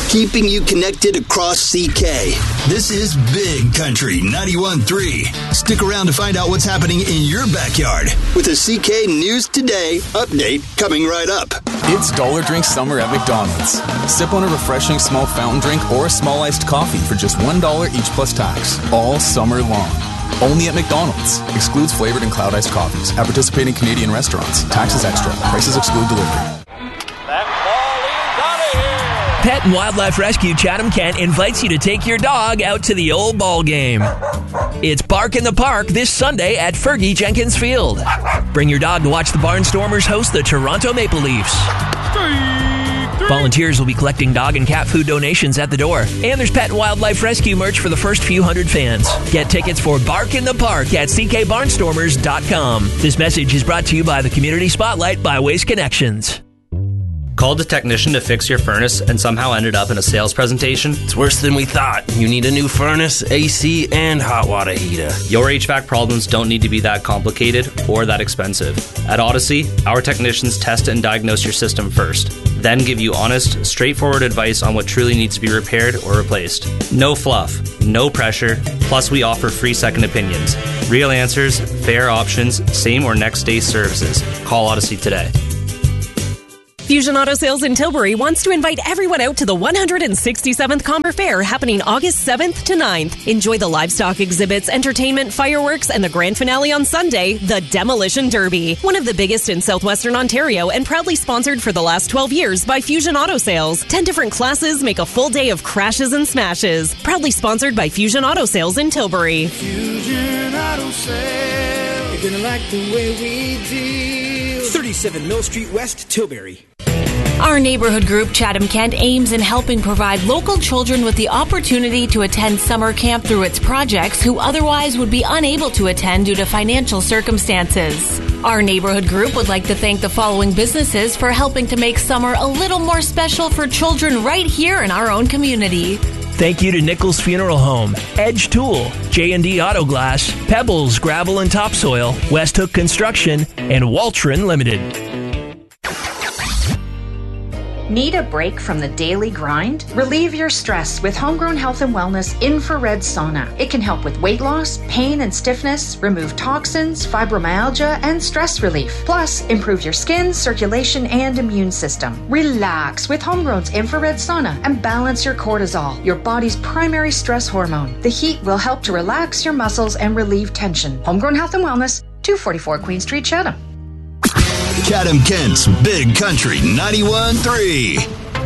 keeping you connected across CK. This is Big Country 91.3. Stick around to find out what's happening in your backyard with a CK News Today update coming right up. It's Dollar Drink Summer at McDonald's. Sip on a refreshing small fountain drink or a small iced coffee for just $1 each plus tax, all summer long. Only at McDonald's. Excludes flavored and cloud iced coffees. At participating Canadian restaurants. Taxes extra. Prices exclude delivery. That ball is out of here. Pet and Wildlife Rescue Chatham-Kent invites you to take your dog out to the old ball game. It's Bark in the Park this Sunday at Fergie Jenkins Field. Bring your dog to watch the Barnstormers host the Toronto Maple Leafs. Volunteers will be collecting dog and cat food donations at the door. And there's Pet and Wildlife Rescue merch for the first few hundred fans. Get tickets for Bark in the Park at ckbarnstormers.com. This message is brought to you by the Community Spotlight by Waste Connections. Called a technician to fix your furnace and somehow ended up in a sales presentation? It's worse than we thought. You need a new furnace, AC, and hot water heater. Your HVAC problems don't need to be that complicated or that expensive. At Odyssey, our technicians test and diagnose your system first, then give you honest, straightforward advice on what truly needs to be repaired or replaced. No fluff, no pressure, plus we offer free second opinions. Real answers, fair options, same or next day services. Call Odyssey today. Fusion Auto Sales in Tilbury wants to invite everyone out to the 167th Comber Fair happening August 7th to 9th. Enjoy the livestock exhibits, entertainment, fireworks, and the grand finale on Sunday, the Demolition Derby. One of the biggest in southwestern Ontario and proudly sponsored for the last 12 years by Fusion Auto Sales. 10 different classes make a full day of crashes and smashes. Proudly sponsored by Fusion Auto Sales in Tilbury. Fusion Auto Sales. You're gonna like the way we deal. 37 Mill Street West, Tilbury. Our neighborhood group, Chatham-Kent, aims in helping provide local children with the opportunity to attend summer camp through its projects who otherwise would be unable to attend due to financial circumstances. Our neighborhood group would like to thank the following businesses for helping to make summer a little more special for children right here in our own community. Thank you to Nichols Funeral Home, Edge Tool, J&D Auto Glass, Pebbles Gravel and Topsoil, West Hook Construction, and Waltron Limited. Need a break from the daily grind? Relieve your stress with Homegrown Health and Wellness Infrared Sauna. It can help with weight loss, pain and stiffness, remove toxins, fibromyalgia, and stress relief. Plus, improve your skin, circulation, and immune system. Relax with Homegrown's Infrared Sauna and balance your cortisol, your body's primary stress hormone. The heat will help to relax your muscles and relieve tension. Homegrown Health and Wellness, 244 Queen Street, Chatham. Chatham-Kent's Big Country 91.3.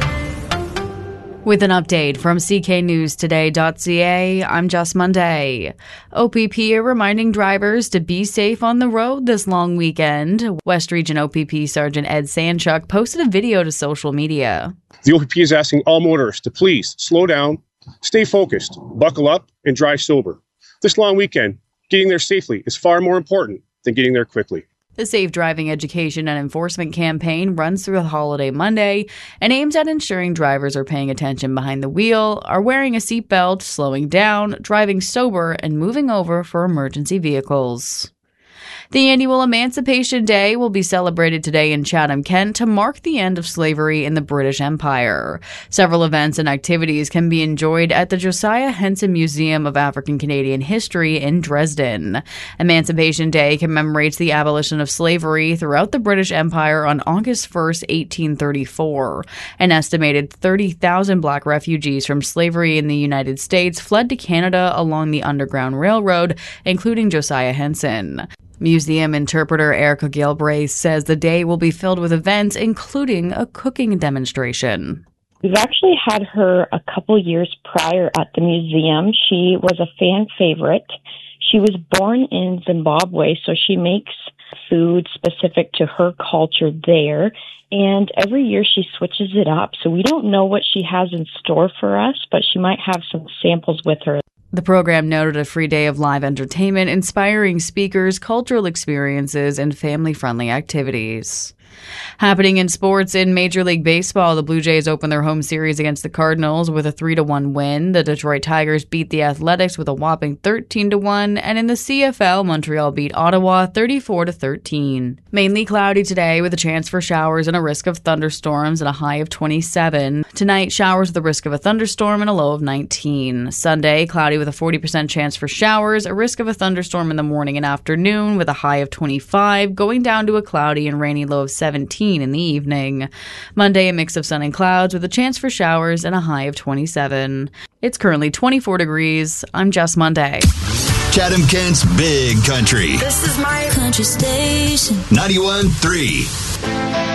With an update from cknewstoday.ca, I'm Jess Monday. OPP are reminding drivers to be safe on the road this long weekend. West Region OPP Sergeant Ed Sanchuk posted a video to social media. The OPP is asking all motorists to please slow down, stay focused, buckle up, and drive sober. This long weekend, getting there safely is far more important than getting there quickly. The Safe Driving Education and Enforcement campaign runs through the holiday Monday and aims at ensuring drivers are paying attention behind the wheel, are wearing a seatbelt, slowing down, driving sober, and moving over for emergency vehicles. The annual Emancipation Day will be celebrated today in Chatham-Kent to mark the end of slavery in the British Empire. Several events and activities can be enjoyed at the Josiah Henson Museum of African Canadian History in Dresden. Emancipation Day commemorates the abolition of slavery throughout the British Empire on August 1st, 1834. An estimated 30,000 black refugees from slavery in the United States fled to Canada along the Underground Railroad, including Josiah Henson. Museum interpreter Erica Gilbraith says the day will be filled with events, including a cooking demonstration. We've actually had her a couple years prior at the museum. She was a fan favorite. She was born in Zimbabwe, so she makes food specific to her culture there. And every year she switches it up. So we don't know what she has in store for us, but she might have some samples with her. The program noted a free day of live entertainment, inspiring speakers, cultural experiences, and family-friendly activities. Happening in sports in Major League Baseball, the Blue Jays open their home series against the Cardinals with a 3-1 win. The Detroit Tigers beat the Athletics with a whopping 13-1, and in the CFL, Montreal beat Ottawa 34-13. Mainly cloudy today with a chance for showers and a risk of thunderstorms and a high of 27. Tonight, showers with a risk of a thunderstorm and a low of 19. Sunday, cloudy with a 40% chance for showers, a risk of a thunderstorm in the morning and afternoon with a high of 25, going down to a cloudy and rainy low of 17 in the evening. Monday, a mix of sun and clouds with a chance for showers and a high of 27. It's currently 24 degrees. I'm Jess Monday. Chatham-Kent's Big Country. This is my country station. 91.3.